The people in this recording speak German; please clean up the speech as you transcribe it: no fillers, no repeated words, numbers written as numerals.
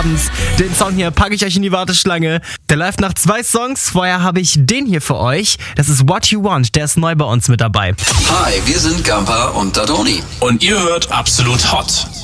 Den Song hier packe ich euch in die Warteschlange. Der läuft nach 2 Songs. Vorher habe ich den hier für euch. Das ist What You Want. Der ist neu bei uns mit dabei. Hi, wir sind Gampa und Dadoni. Und ihr hört Absolut Hot.